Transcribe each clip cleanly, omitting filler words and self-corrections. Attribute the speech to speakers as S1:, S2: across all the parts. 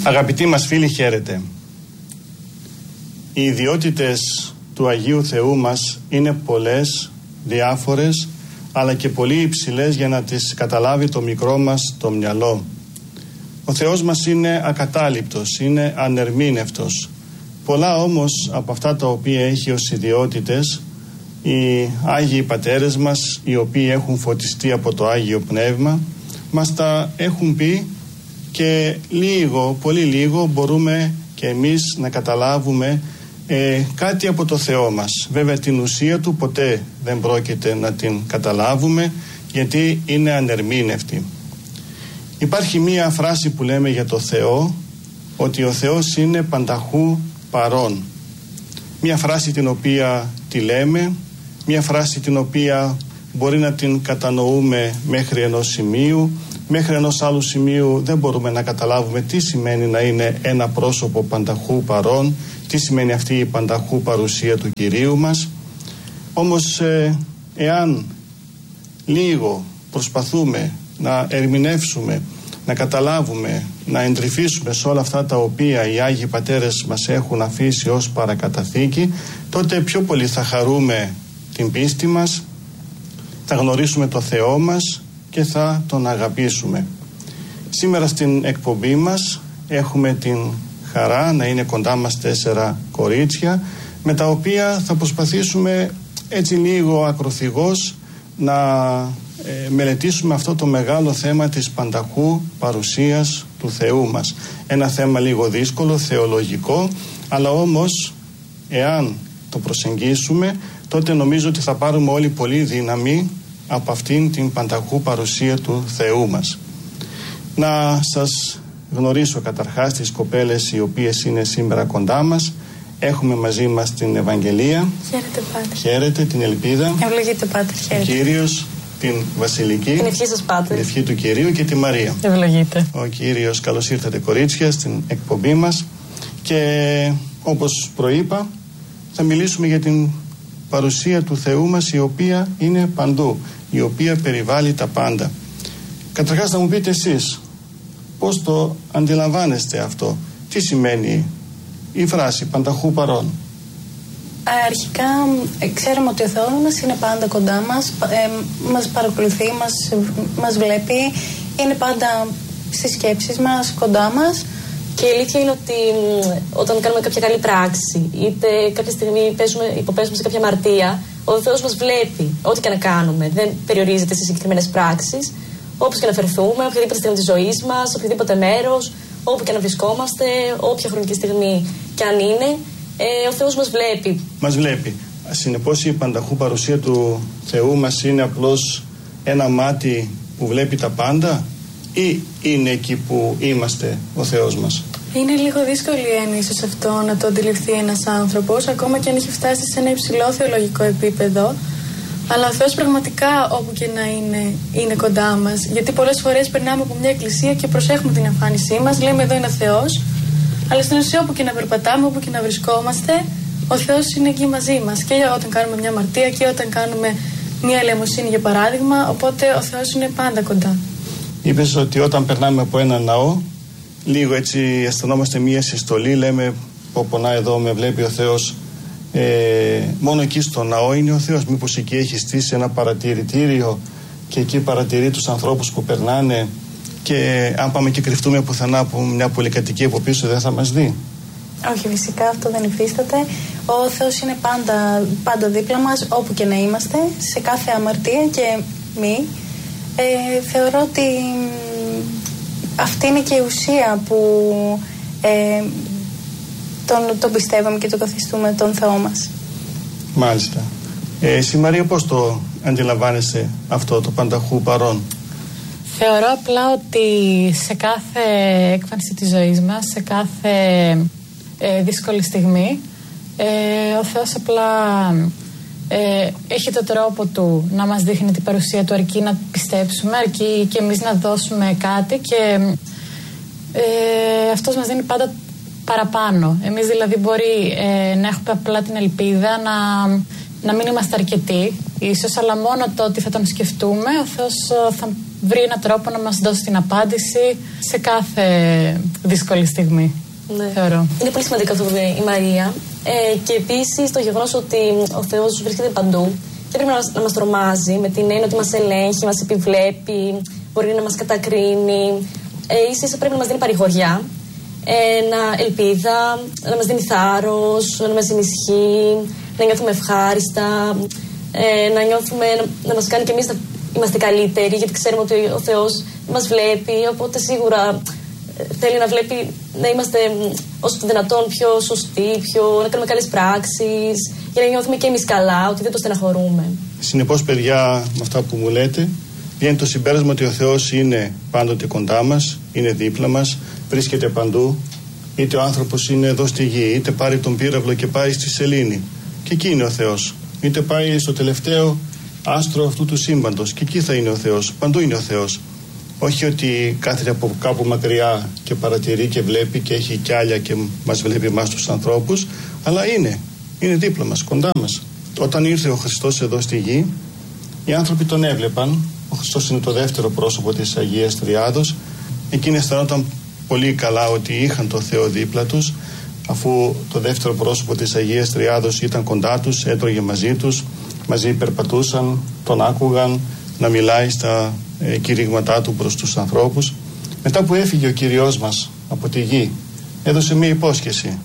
S1: Αγαπητοί μας φίλοι, χαίρετε. Οι ιδιότητες του Αγίου Θεού μας είναι πολλές, διάφορες, αλλά και πολύ υψηλές για να τις καταλάβει το μικρό μας το μυαλό. Ο Θεός μας είναι ακατάληπτος, είναι ανερμήνευτος. Πολλά όμως από αυτά τα οποία έχει ως ιδιότητες, οι Άγιοι Πατέρες μας, οι οποίοι έχουν φωτιστεί από το Άγιο Πνεύμα, μας τα έχουν πει και λίγο, πολύ λίγο μπορούμε και εμείς να καταλάβουμε κάτι από το Θεό μας. Βέβαια την ουσία του ποτέ δεν πρόκειται να την καταλάβουμε, γιατί είναι ανερμήνευτη. Υπάρχει μία φράση που λέμε για το Θεό, ότι ο Θεός είναι πανταχού παρών. Μία φράση την οποία τη λέμε, μία φράση την οποία μπορεί να την κατανοούμε μέχρι ενός σημείου, μέχρι ενός άλλου σημείου δεν μπορούμε να καταλάβουμε τι σημαίνει να είναι ένα πρόσωπο πανταχού παρών, τι σημαίνει αυτή η πανταχού παρουσία του Κυρίου μας. Όμως εάν λίγο προσπαθούμε να ερμηνεύσουμε, να καταλάβουμε, να εντρυφήσουμε σε όλα αυτά τα οποία οι Άγιοι Πατέρες μας έχουν αφήσει ως παρακαταθήκη, τότε πιο πολύ θα χαρούμε την πίστη μας, θα γνωρίσουμε το Θεό μας και θα τον αγαπήσουμε. Σήμερα στην εκπομπή μας έχουμε την χαρά να είναι κοντά μας 4 κορίτσια, με τα οποία θα προσπαθήσουμε έτσι λίγο ακροθυγώς να μελετήσουμε αυτό το μεγάλο θέμα της πανταχού παρουσίας του Θεού μας. Ένα θέμα λίγο δύσκολο, θεολογικό, αλλά όμως εάν το προσεγγίσουμε, τότε νομίζω ότι θα πάρουμε όλοι πολύ δύναμη από αυτήν την πανταχού παρουσία του Θεού μας. Να σας γνωρίσω καταρχάς τις κοπέλες οι οποίες είναι σήμερα κοντά μας. Έχουμε μαζί μας την Ευαγγελία.
S2: Χαίρετε, Πάτερ.
S1: Χαίρετε, την Ελπίδα.
S2: Ευλογείτε, Πάτερ. Χαίρετε.
S1: Ο Κύριος, την Βασιλική.
S2: Την ευχή σας, Πάτερ.
S1: Την ευχή του Κυρίου και τη Μαρία.
S2: Ευλογείτε.
S1: Ο Κύριος, καλώς ήρθατε κορίτσια στην εκπομπή μας. Και όπως προείπα, θα μιλήσουμε για την παρουσία του Θεού μας, η οποία είναι παντού, η οποία περιβάλλει τα πάντα. Καταρχάς θα μου πείτε εσείς πώς το αντιλαμβάνεστε αυτό, τι σημαίνει η φράση πανταχού παρών.
S2: Αρχικά ξέρουμε ότι ο Θεός μας είναι πάντα κοντά μας, μας παρακολουθεί, μας βλέπει, είναι πάντα στις σκέψεις μας, κοντά μας.
S3: Και η αλήθεια είναι ότι όταν κάνουμε κάποια καλή πράξη, είτε κάποια στιγμή υποπέσουμε σε κάποια αμαρτία, ο Θεός μας βλέπει ό,τι και να κάνουμε. Δεν περιορίζεται σε συγκεκριμένες πράξεις. Όπως και να φερθούμε, οποιαδήποτε στιγμή της ζωής μας, οποιοδήποτε μέρος, όπου και να βρισκόμαστε, όποια χρονική στιγμή κι αν είναι, ο Θεός μας βλέπει.
S1: Μας βλέπει. Συνεπώς η πανταχού παρουσία του Θεού μας είναι απλώς ένα μάτι που βλέπει τα πάντα, ή είναι εκεί που είμαστε ο Θεός μας?
S2: Είναι λίγο δύσκολη η έννοια ίσως αυτό να το αντιληφθεί ένας άνθρωπος, ακόμα και αν έχει φτάσει σε ένα υψηλό θεολογικό επίπεδο. Αλλά ο Θεός πραγματικά όπου και να είναι κοντά μας. Γιατί πολλές φορές περνάμε από μια εκκλησία και προσέχουμε την εμφάνισή μας, λέμε εδώ είναι ο Θεός, αλλά στην ουσία όπου και να περπατάμε, όπου και να βρισκόμαστε, ο Θεός είναι εκεί μαζί μας. Και όταν κάνουμε μια αμαρτία και όταν κάνουμε μια ελεημοσύνη για παράδειγμα, οπότε ο Θεός είναι πάντα κοντά.
S1: Είπες ότι όταν περνάμε από ένα ναό, λίγο έτσι αισθανόμαστε μια συστολή, λέμε πω να εδώ με βλέπει ο Θεός. Μόνο εκεί στο ναό είναι ο Θεός? Μήπως εκεί έχει στήσει ένα παρατηρητήριο και εκεί παρατηρεί τους ανθρώπους που περνάνε, και αν πάμε και κρυφτούμε πουθενά από μια πολυκατοικία από πίσω δεν θα μας δει?
S2: Όχι, φυσικά αυτό δεν υφίσταται. Ο Θεός είναι πάντα δίπλα μας, όπου και να είμαστε, σε κάθε αμαρτία και μη. Θεωρώ ότι αυτή είναι και η ουσία που τον πιστεύουμε και το καθιστούμε τον Θεό μας.
S1: Μάλιστα. Εσύ Μαρία, πώς το αντιλαμβάνεσαι αυτό το πανταχού παρών?
S4: Θεωρώ απλά ότι σε κάθε έκφανση της ζωής μας, σε κάθε δύσκολη στιγμή, ο Θεός απλά έχει τον τρόπο του να μας δείχνει την παρουσία του, αρκεί να πιστέψουμε, αρκεί και εμείς να δώσουμε κάτι, και αυτός μας δίνει πάντα παραπάνω. Εμείς δηλαδή μπορεί να έχουμε απλά την ελπίδα να μην είμαστε αρκετοί ίσως, αλλά μόνο το ότι θα τον σκεφτούμε, ο Θεός βρει έναν τρόπο να μας δώσει την απάντηση σε κάθε δύσκολη στιγμή.
S3: Ναι.
S4: Θεωρώ.
S3: Είναι πολύ σημαντικό αυτό που είπε η Μαρία. Και επίσης το γεγονός ότι ο Θεός βρίσκεται παντού και πρέπει να μας τρομάζει με την έννοια ότι μας ελέγχει, μας επιβλέπει, μπορεί να μας κατακρίνει. Ίσως πρέπει να μας δίνει παρηγοριά, ελπίδα, να μας δίνει θάρρος, να μας ενισχύει, να νιώθουμε ευχάριστα, να μας κάνει και εμείς να είμαστε καλύτεροι, γιατί ξέρουμε ότι ο Θεός μας βλέπει, οπότε σίγουρα θέλει να βλέπει να είμαστε όσο το δυνατόν πιο σωστοί, να κάνουμε καλές πράξεις, για να νιώθουμε και εμείς καλά, ότι δεν το στεναχωρούμε.
S1: Συνεπώς, παιδιά, με αυτά που μου λέτε, βγαίνει το συμπέρασμα ότι ο Θεός είναι πάντοτε κοντά μας, είναι δίπλα μας, βρίσκεται παντού. Είτε ο άνθρωπος είναι εδώ στη γη, είτε πάρει τον πύραυλο και πάει στη σελήνη, και εκεί είναι ο Θεός. Είτε πάει στο τελευταίο άστρο αυτού του σύμπαντος, και εκεί θα είναι ο Θεός. Παντού είναι ο Θεός. Όχι ότι κάθεται από κάπου μακριά και παρατηρεί και βλέπει και έχει κιάλια και μας βλέπει εμάς τους ανθρώπους, αλλά είναι δίπλα μας, κοντά μας. Όταν ήρθε ο Χριστός εδώ στη γη, οι άνθρωποι τον έβλεπαν. Ο Χριστός είναι το δεύτερο πρόσωπο της Αγίας Τριάδος. Εκείνοι αισθανόταν πολύ καλά ότι είχαν το Θεό δίπλα τους, αφού το δεύτερο πρόσωπο της Αγίας Τριάδος ήταν κοντά τους, έτρωγε μαζί τους, μαζί περπατούσαν, τον άκουγαν να μιλάει στα κηρύγματά του προς τους ανθρώπους. Μετά που έφυγε ο Κυριός μας από τη γη, έδωσε μία υπόσχεση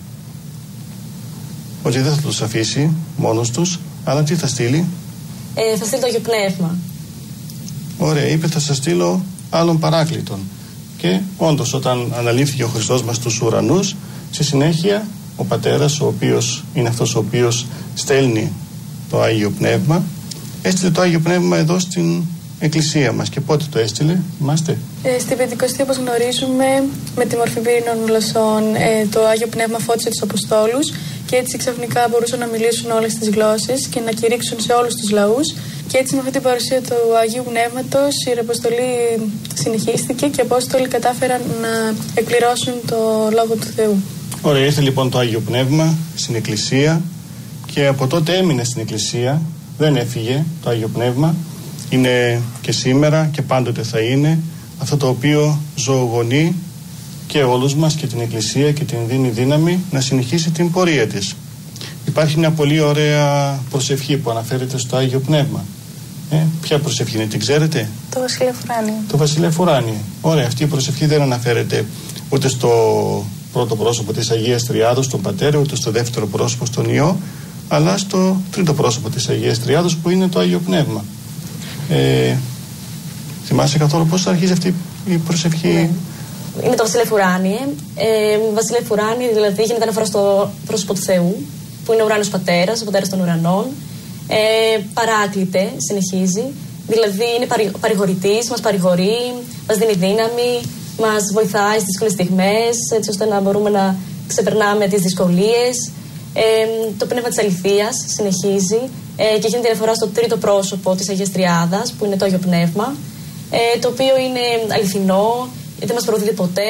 S1: ότι δεν θα τους αφήσει μόνος τους, αλλά τι θα στείλει?
S3: Θα στείλει το Άγιο Πνεύμα.
S1: Ωραία, είπε θα σας στείλω άλλον παράκλητον. Και όντως, όταν αναλήφθηκε ο Χριστός μας στους ουρανούς, στη συνέχεια ο Πατέρας, ο οποίος είναι αυτός ο οποίος στέλνει το Άγιο Πνεύμα, έστειλε το Άγιο Πνεύμα εδώ στην Εκκλησία μας. Και πότε το έστειλε, θυμάστε?
S2: Στην Πεντηκοστή, όπως γνωρίζουμε, με τη μορφή πύρινων γλωσσών, το Άγιο Πνεύμα φώτισε τους Αποστόλους και έτσι ξαφνικά μπορούσαν να μιλήσουν όλες τις γλώσσες και να κηρύξουν σε όλους τους λαούς. Και έτσι με αυτή την παρουσία του Αγίου Πνεύματος η Ιεραποστολή συνεχίστηκε και οι Απόστολοι κατάφεραν να εκπληρώσουν το Λόγο του Θεού.
S1: Ωραία, ήρθε λοιπόν το Άγιο Πνεύμα στην Εκκλησία και από τότε έμεινε στην Εκκλησία, δεν έφυγε το Άγιο Πνεύμα. Είναι και σήμερα και πάντοτε θα είναι αυτό το οποίο ζωογονεί και όλους μας και την Εκκλησία και την δίνει δύναμη να συνεχίσει την πορεία της. Υπάρχει μια πολύ ωραία προσευχή που αναφέρεται στο Άγιο Πνεύμα. Ποια προσευχή είναι, την ξέρετε?
S5: Το Βασιλεύ Ουράνιε.
S1: Το Βασιλεύ Ουράνιε. Ωραία, αυτή η προσευχή δεν αναφέρεται ούτε στο πρώτο πρόσωπο της Αγίας Τριάδος, τον Πατέρα, ούτε στο δεύτερο πρόσωπο, στον Υιό, αλλά στο τρίτο πρόσωπο της Αγίας Τριάδος, που είναι το Άγιο Πνεύμα. Θυμάσαι καθόλου πώς αρχίζει αυτή η προσευχή?
S3: Ναι. Είναι το Βασιλεύ Ουράνιε. Βασιλεύ Ουράνιε, δηλαδή γίνεται αναφορά στο πρόσωπο του Θεού, που είναι ο ουράνιος Πατέρας, ο Πατέρας των ουρανών. Παράκλητε, συνεχίζει. Δηλαδή είναι παρηγορητής, μας παρηγορεί, μας δίνει δύναμη, μας βοηθάει στις δύσκολες στιγμές, έτσι ώστε να μπορούμε να ξεπερνάμε τις δυσκολίες. Το πνεύμα της αληθείας συνεχίζει και γίνεται αναφορά στο τρίτο πρόσωπο της Αγίας Τριάδας, που είναι το Άγιο Πνεύμα, το οποίο είναι αληθινό, δεν μας προδίδει ποτέ.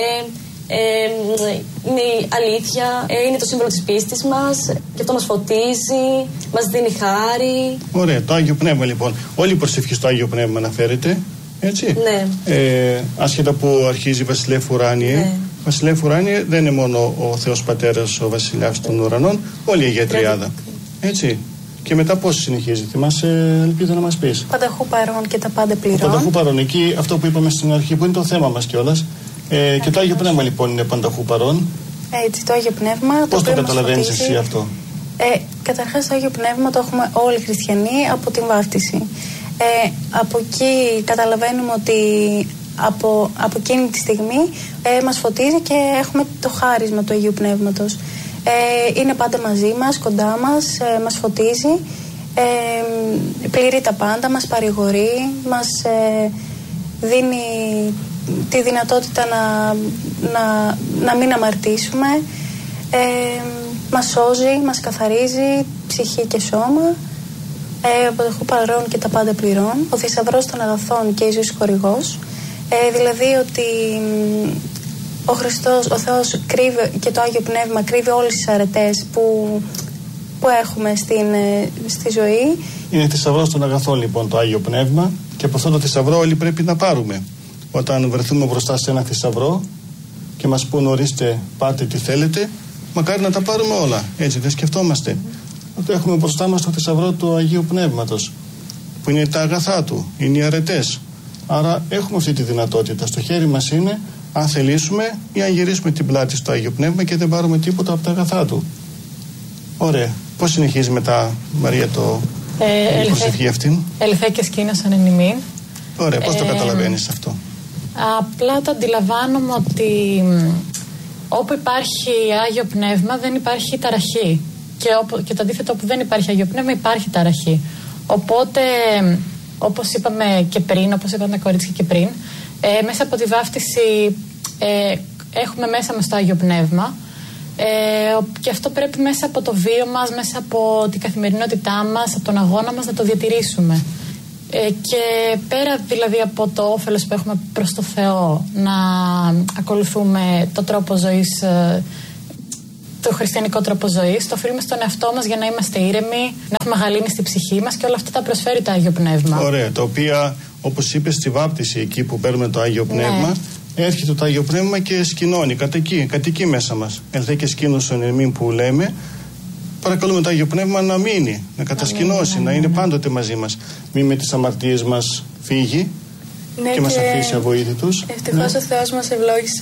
S3: Είναι η αλήθεια, είναι το σύμβολο της πίστης μας και αυτό μας φωτίζει, μας δίνει χάρη.
S1: Ωραία, το Άγιο Πνεύμα λοιπόν. Όλη η προσευχή στο Άγιο Πνεύμα αναφέρεται, έτσι?
S3: Ναι.
S1: Άσχετα που αρχίζει Βασιλεύ Ουράνιε, ναι. Βασιλεύ Ουράνιε δεν είναι μόνο ο Θεός Πατέρας, ο Βασιλιάς των Ουρανών, όλη η Αγία Τριάδα. Έτσι. Και μετά πώς συνεχίζει, θυμάσαι, ελπίζω να μας πεις?
S5: Πανταχού παρών και τα πάντα πληρών.
S1: Πανταχού παρών, εκεί αυτό που είπαμε στην αρχή, που είναι το θέμα μας κιόλας. Και το Άγιο Πνεύμα λοιπόν είναι πανταχού παρών.
S5: Έτσι, το Άγιο Πνεύμα.
S1: Πώς το καταλαβαίνεις εσύ αυτό?
S5: Καταρχάς το Άγιο Πνεύμα το έχουμε όλοι οι χριστιανοί από την βάφτιση. Από εκεί καταλαβαίνουμε ότι από εκείνη τη στιγμή μας φωτίζει και έχουμε το χάρισμα του Αγίου Πνεύματος. Είναι πάντα μαζί μας, κοντά μας, μας φωτίζει, πληρεί τα πάντα, μας παρηγορεί, μας δίνει τη δυνατότητα να μην αμαρτήσουμε, μας σώζει, μας καθαρίζει ψυχή και σώμα, πανταχού παρών και τα πάντα πληρών, ο θησαυρός των αγαθών και η ζωή χορηγός, δηλαδή ότι ο Χριστός, ο Θεός κρύβει και το Άγιο Πνεύμα κρύβει όλες τις αρετές που έχουμε στη ζωή.
S1: Είναι θησαυρός των αγαθών λοιπόν το Άγιο Πνεύμα Και από αυτό το θησαυρό όλοι πρέπει να πάρουμε. Όταν βρεθούμε μπροστά σε ένα θησαυρό και μας πούν ορίστε πάτε τι θέλετε, μακάρι να τα πάρουμε όλα. Έτσι δεν σκεφτόμαστε. Το έχουμε μπροστά μας το θησαυρό του Αγίου Πνεύματος, που είναι τα αγαθά του, είναι οι αρετές. Άρα έχουμε αυτή τη δυνατότητα. Στο χέρι μας είναι αν θελήσουμε ή αν γυρίσουμε την πλάτη στο Άγιο Πνεύμα και δεν πάρουμε τίποτα από τα αγαθά του. Ωραία. Πώς συνεχίζει μετά, Μαρία, η προσευχή αυτή?
S4: Ελθέ και σκήνωσαν εν ημίν.
S1: Ωραία. Πώς το καταλαβαίνεις αυτό?
S4: Απλά το αντιλαμβάνομαι ότι όπου υπάρχει Άγιο Πνεύμα δεν υπάρχει ταραχή. Και το αντίθετο, όπου δεν υπάρχει Άγιο Πνεύμα υπάρχει ταραχή. Οπότε, όπως είπαμε και πριν, όπως είπαν τα κορίτσια και πριν, μέσα από τη βάφτιση έχουμε μέσα μας το Άγιο Πνεύμα, και αυτό πρέπει μέσα από το βίο μας, μέσα από την καθημερινότητά μας, από τον αγώνα μας να το διατηρήσουμε. Και πέρα δηλαδή από το όφελος που έχουμε προς το Θεό να ακολουθούμε το τρόπο ζωής, το χριστιανικό τρόπο ζωής, το οφείλουμε στον εαυτό μας για να είμαστε ήρεμοι, να έχουμε γαλήνη στη ψυχή μας, και όλα αυτά τα προσφέρει το Άγιο Πνεύμα. Ωραία,
S1: τα οποία όπως είπες στη βάπτιση, εκεί που παίρνουμε το Άγιο Πνεύμα, έρχεται το Άγιο Πνεύμα και σκηνώνει, κατοικεί μέσα μας. Ελθέ και σκήνωσον εν ημίν που λέμε, παρακαλούμε το Άγιο Πνεύμα να μείνει, να κατασκηνώσει, να είναι πάντοτε μαζί μας. Μην με τις αμαρτίες μας φύγει και μας αφήσει αβοήθητους.
S2: Ευτυχώς ο Θεός μας ευλόγησε